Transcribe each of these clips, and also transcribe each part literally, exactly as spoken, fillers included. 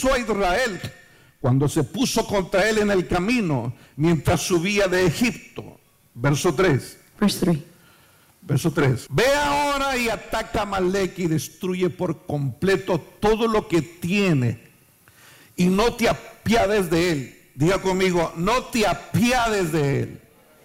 hizo a Israel cuando se puso contra él en el camino mientras subía de Egipto. Verso tres. Verse three. Verso tres. Ve ahora y ataca a Amalek y destruye por completo todo lo que tiene y no te apiades de él. Diga conmigo, no te apiades de él.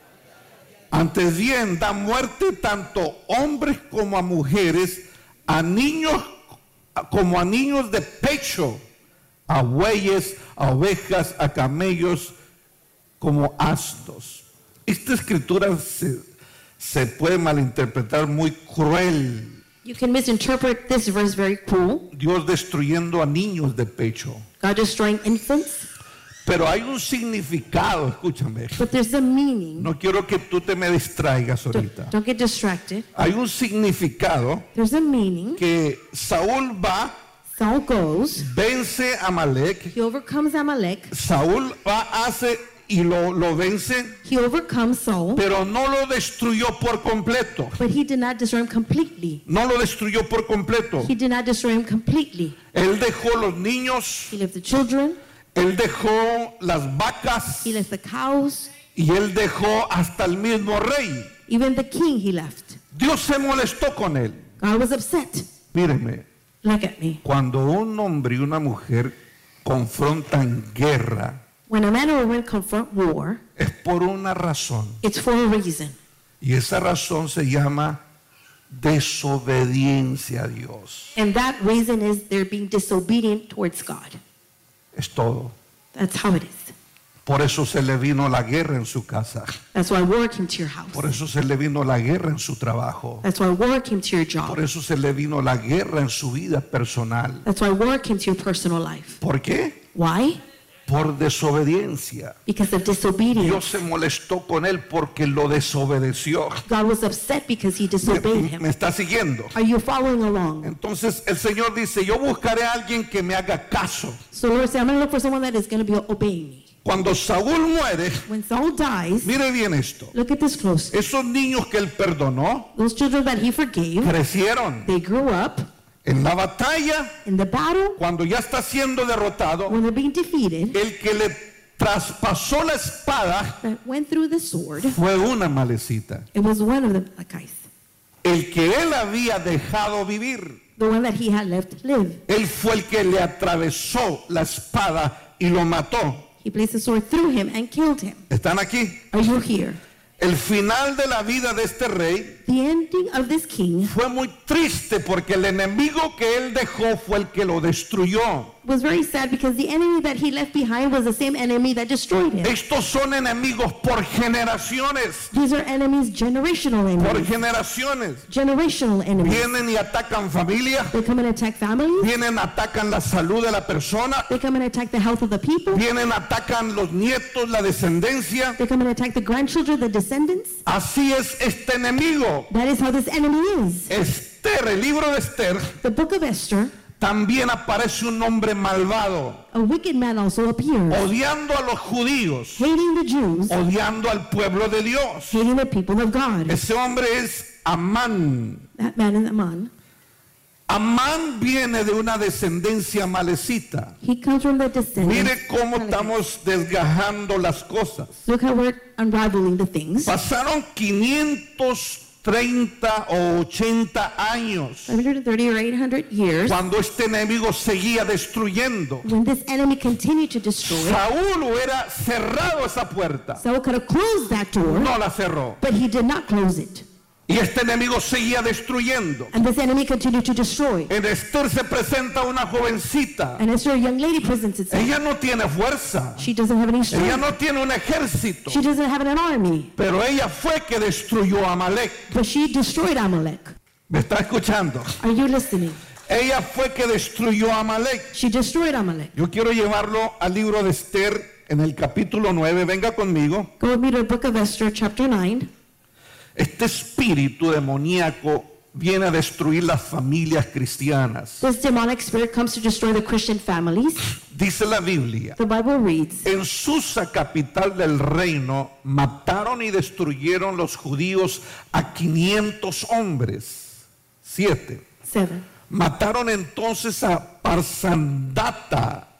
Antes bien, da muerte tanto a hombres como a mujeres, a niños como a niños de pecho, a bueyes, a ovejas, a camellos, como asnos. Esta escritura se, se puede malinterpretar muy cruel. You can misinterpret this verse very cruel. Dios destruyendo a niños de pecho. God destroying infants. Pero hay un significado, escúchame. But there's a meaning. No quiero que tú te me distraigas ahorita. Don't, don't get distracted. Hay un significado There's a meaning. que Saúl va, Saul goes. vence a Amalek. He overcomes Amalek. Saúl va, hace y lo, lo vence, He overcomes Saul. pero no lo destruyó por completo. But he did not destroy him completely. No lo destruyó por completo. He did not destroy him completely. Él dejó los niños, He left the children. él dejó las vacas He left the cows. y él dejó hasta el mismo rey. Even the king he left. Dios se molestó con él. God was upset. Mírenme, Look at me. cuando un hombre y una mujer confrontan guerra, When a man or a woman confront war, es por una razón. it's for a reason. Y esa razón se llama desobediencia a Dios. And that reason is they're being disobedient towards God. Es todo. That's how it is. Por eso se le vino la guerra en su casa. That's why war came to your house. Por eso se le vino la guerra en su trabajo. That's why war came to your job. Por eso se le vino la guerra en su vida personal. That's why war came to your personal life. ¿Por qué? Why? Por desobediencia. Because of Dios disobedience. se molestó con él porque lo desobedeció. God was upset because he ¿Me, disobeyed me him. está siguiendo? Are you following along? Entonces el Señor dice, yo buscaré a alguien que me haga caso. So Lord said, I'm going to look for someone that is going to be obeying me. Cuando Saúl muere, When Saul dies, mire bien esto. look at this close. Esos niños que él perdonó, Those children that he forgave, crecieron. they grew up En la batalla, in the battle. cuando ya está siendo derrotado, When they're being defeated, el que le traspasó la espada that went through the sword, fue una malecita. it was one of the Lakais, El que él había dejado vivir, the one that he had left live. él fue el que le atravesó la espada y lo mató. He placed the sword through him and killed him. ¿Están aquí? Are you here? El final de la vida de este rey The ending of this king fue muy triste porque el enemigo que él dejó fue el que lo destruyó. was very sad because the enemy that he left behind was the same enemy that destroyed him. Estos son enemigos por generaciones, These are enemies, generational por enemies. generaciones. Generational enemies. Vienen y atacan familia, They come and attack families. vienen, atacan la salud de la persona, They come and attack the health of the people. vienen, atacan los nietos, la descendencia. They come and attack the grandchildren, the descendants. Así es este enemigo. That is how this enemy is. Esther, el libro de Esther, The book of Esther, también aparece un hombre malvado, a wicked man also appears, odiando a los judíos, hating the Jews, odiando al pueblo de Dios. hating the people of God. Ese hombre es Amán. That man is Amon. Amán viene de una descendencia malecita. He comes from the descendants. Mire cómo estamos desgajando las cosas. Look how we're unraveling the things. Pasaron quinientos treinta o ochenta años five hundred thirty or eight hundred years, cuando este enemigo seguía destruyendo. when this enemy continued to destroy, Saúl hubiera cerrado esa puerta. Saul could have closed that door, No la cerró. but he did not close it. Y este enemigo seguía destruyendo. And this enemy continued to destroy. En Esther se presenta una jovencita. And as a young lady presents itself, Ella no tiene fuerza. she doesn't have any Ella strength. no tiene un ejército. She doesn't have an army, Pero ella fue que destruyó a Amalek. but she destroyed Amalek. ¿Me está escuchando? Are you listening? Ella fue que destruyó a Amalek. She destroyed Amalek. Yo quiero llevarlo al libro de Esther en el capítulo nueve. Venga conmigo. Go with me to the book of Esther, chapter nine. Este espíritu demoníaco viene a destruir las familias cristianas. This demonic spirit comes to destroy the Christian families. Dice la Biblia. The Bible reads, En Susa, capital del reino, mataron y destruyeron los judíos a quinientos hombres. Siete. seven. Mataron entonces a Parsandata,